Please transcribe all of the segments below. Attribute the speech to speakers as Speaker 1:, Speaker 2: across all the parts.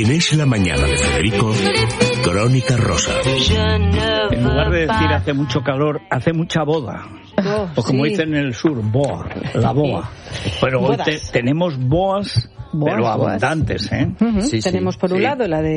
Speaker 1: En Es la Mañana de Federico, Crónica Rosa.
Speaker 2: En lugar de decir hace mucho calor, hace mucha boda. O como dicen en el sur, boa, la boa. Pero hoy tenemos boas, pero abundantes, ¿eh?
Speaker 3: Tenemos por un lado la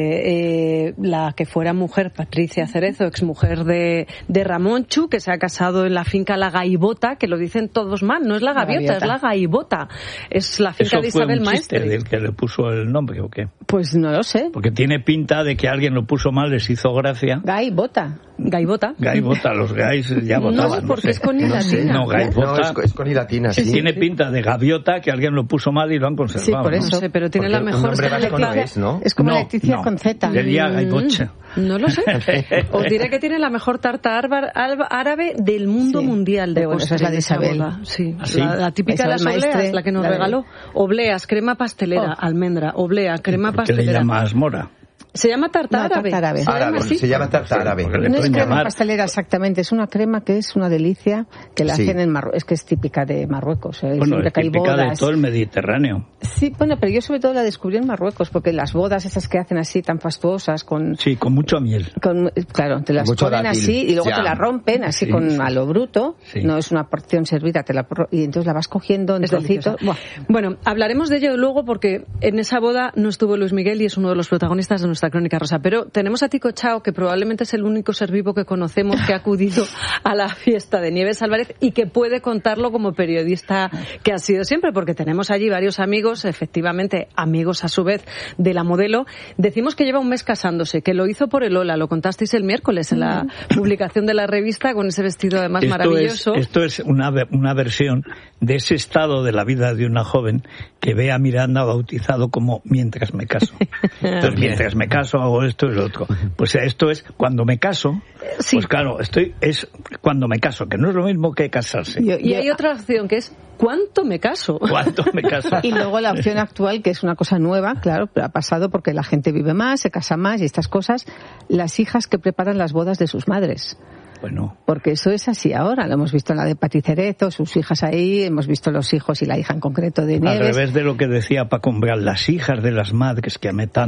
Speaker 3: de la que fuera mujer, Patricia Cerezo, exmujer de Ramón Chu, que se ha casado en la finca La Gaivota, que lo dicen todos mal, no es La Gaviota, es La Gaivota. Es la finca de Isabel Maestre.
Speaker 2: ¿Eso fue un chiste del que le puso el nombre o qué?
Speaker 3: Pues no lo sé.
Speaker 2: Porque tiene pinta de que alguien lo puso mal, les hizo gracia.
Speaker 3: Gaivota.
Speaker 2: Gaivota, los gays ya votaban.
Speaker 3: No, porque es con I latina.
Speaker 2: No, gaivota.
Speaker 4: No, es con I latina, sí.
Speaker 2: Tiene pinta de gaviota, que alguien lo puso mal y lo han conservado.
Speaker 3: Sí, por eso. No sé, pero tiene
Speaker 4: porque
Speaker 3: la mejor
Speaker 4: ¿no?
Speaker 3: Es como Leticia con Z.
Speaker 2: Sería gaivocha.
Speaker 3: No lo sé. Os diré que tiene la mejor tarta árabe del mundo mundial de
Speaker 5: esa es la de Isabel.
Speaker 3: Sí.
Speaker 2: ¿Ah, sí?
Speaker 3: La típica de las obleas, la que nos regaló. Obleas, crema pastelera, almendra, oblea, crema pastelera.
Speaker 2: ¿Qué le llamas mora?
Speaker 3: Se llama tarta árabe.
Speaker 4: Se llama tarta árabe.
Speaker 5: No es crema pastelera exactamente, es una crema que es una delicia, que la hacen en Marruecos, es que es típica de Marruecos.
Speaker 2: Bueno, es típica de todo el Mediterráneo.
Speaker 5: Sí, bueno, pero yo sobre todo la descubrí en Marruecos, porque las bodas esas que hacen así tan fastuosas con...
Speaker 2: Sí, con mucha miel.
Speaker 5: Claro, te las ponen así y luego te la rompen así a lo bruto, no es una porción servida, y entonces la vas cogiendo en trocitos.
Speaker 3: Bueno, hablaremos de ello luego porque en esa boda no estuvo Luis Miguel y es uno de los protagonistas de nuestra Crónica Rosa, pero tenemos a Tico Chao, que probablemente es el único ser vivo que conocemos que ha acudido a la fiesta de Nieves Álvarez y que puede contarlo como periodista que ha sido siempre, porque tenemos allí varios amigos, efectivamente amigos a su vez de la modelo. Decimos que lleva un mes casándose, que lo hizo por el Ola, lo contasteis el miércoles en la publicación de la revista con ese vestido además maravilloso.
Speaker 2: Esto es una versión de ese estado de la vida de una joven que ve a Miranda bautizado como mientras me caso. Entonces, mientras me caso hago esto y lo otro. Pues esto es cuando me caso. Pues claro, es cuando me caso, que no es lo mismo que casarse.
Speaker 3: Y hay otra opción que es ¿cuánto me caso?
Speaker 2: ¿Cuánto me caso?
Speaker 5: Y luego la opción actual, que es una cosa nueva, claro, pero ha pasado porque la gente vive más, se casa más y estas cosas, las hijas que preparan las bodas de sus madres.
Speaker 2: Bueno.
Speaker 5: Porque eso es así ahora, lo hemos visto en la de Pati Cerezo, sus hijas ahí, hemos visto los hijos y la hija en concreto de Nieves.
Speaker 2: Al revés de lo que decía Paco Umbral, las hijas de las madres que ametan